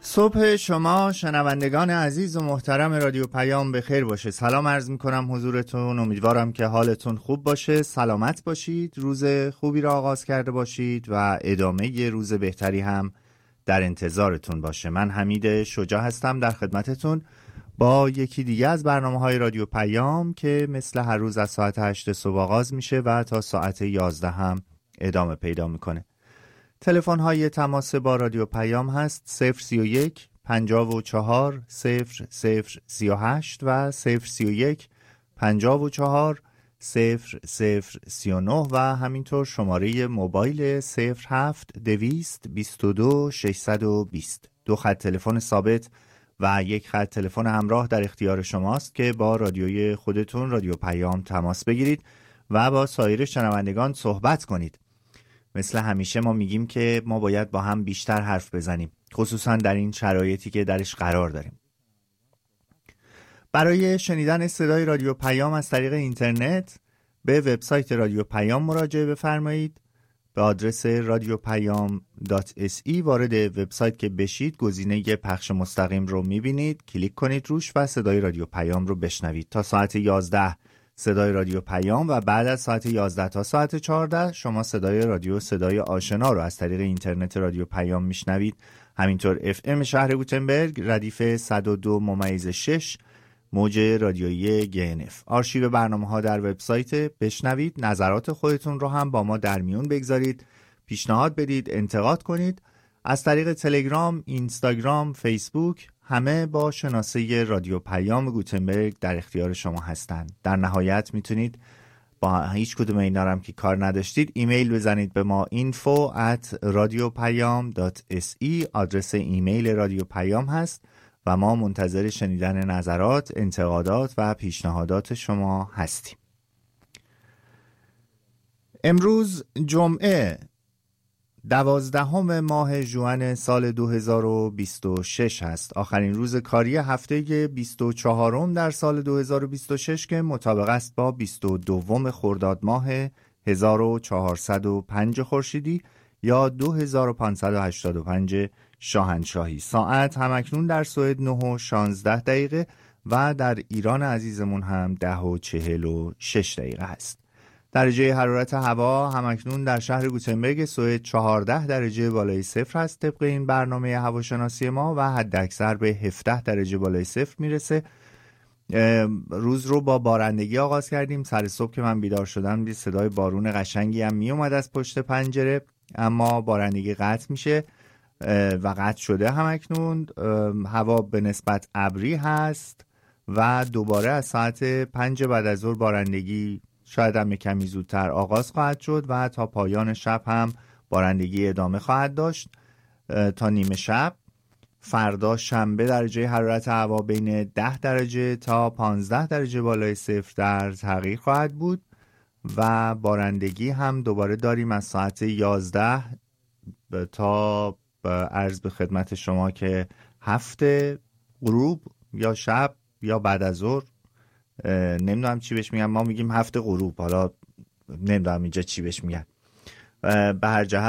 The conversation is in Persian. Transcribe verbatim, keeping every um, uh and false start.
صبح شما شنوندگان عزیز و محترم رادیو پیام بخیر باشه. سلام عرض میکنم حضورتون. امیدوارم که حالتون خوب باشه، سلامت باشید، روز خوبی را آغاز کرده باشید و ادامه ی روز بهتری هم در انتظارتون باشه. من حمید شجاع هستم در خدمتتون با یکی دیگه از برنامه‌های رادیو پیام که مثل هر روز از ساعت هشت صبح آغاز میشه و تا ساعت یازده هم ادامه پیدا میکنه. تلفن های تماس با رادیو پیام هست صفر سی و یک پنجاه و چهار صفر صفر سی و هشت و صفر سی و یک پنجاه و چهار صفر صفر سی و نه و همینطور شماره موبایل صفر هفت دویست بیست و دو ششصد و بیست. دو خط تلفن ثابت و یک خط تلفن همراه در اختیار شماست که با رادیوی خودتون رادیو پیام تماس بگیرید و با سایر شنوندگان صحبت کنید. مثل همیشه ما میگیم که ما باید با هم بیشتر حرف بزنیم، خصوصا در این شرایطی که درش قرار داریم. برای شنیدن صدای رادیو پیام از طریق اینترنت به وبسایت رادیو پیام مراجعه بفرمایید. به آدرس رادیو پیام دات اس ای وارد وبسایت که بشید گزینه پخش مستقیم رو میبینید، کلیک کنید روش و صدای رادیو پیام رو بشنوید. تا ساعت یازده صدای رادیو پیام و بعد از ساعت یازده تا ساعت چهارده شما صدای رادیو صدای آشنا رو از طریق اینترنت رادیو پیام میشنوید. همینطور اف ام شهر گوتنبرگ ردیف صد و دو ممیز شش موج رادیویی جی ان اف. آرشیو برنامه ها در وبسایت، بشنوید. نظرات خودتون رو هم با ما در میون بگذارید، پیشنهاد بدید، انتقاد کنید. از طریق تلگرام، اینستاگرام، فیسبوک همه با شناسه رادیو پیام گوتنبرگ در اختیار شما هستند. در نهایت میتونید با هیچ کدوم اینا هم که کار نداشتید ایمیل بزنید به ما info at radiopayam dot se. آدرس ایمیل رادیو پیام هست و ما منتظر شنیدن نظرات، انتقادات و پیشنهادات شما هستیم. امروز جمعه دوازدهم ماه ژوئن سال دو هزار و بیست و شش هست. آخرین روز کاری هفته بیست و چهارم در سال دو هزار و بیست و شش که مطابق است با بیست و دوم خرداد ماه هزار و چهارصد و پنج خورشیدی یا دو هزار و پانصد و هشتاد و پنج شاهنشاهی. ساعت همکنون در سوئد نه و شانزده دقیقه و در ایران عزیزمون هم ده و چهل و شش دقیقه هست. درجه حرارت هوا همکنون در شهر گوتنبرگ سوئد چهارده درجه بالای صفر است طبق این برنامه هواشناسی ما و حد اکثر به هفده درجه بالای صفر میرسه. روز رو با بارندگی آغاز کردیم. سر صبح که من بیدار شدم صدای بارون قشنگی هم می اومد از پشت پنجره، اما بارندگی قطع میشه و قطع شده. همکنون هوا به نسبت ابری هست و دوباره از ساعت پنج بعد از ظهر بارندگی شاید هم کمی زودتر آغاز خواهد شد و تا پایان شب هم بارندگی ادامه خواهد داشت تا نیمه شب. فردا شنبه درجه حرارت هوا بین ده درجه تا پانزده درجه بالای صفر در تغییر خواهد بود و بارندگی هم دوباره داریم از ساعت یازده تا عرض به خدمت شما که هفته غروب یا شب یا بعد از ظهر، نمیدونم چی بهش میگم، ما میگیم هفته غروب، حالا نمیدونم اینجا چی بهش میگن. به هر جهت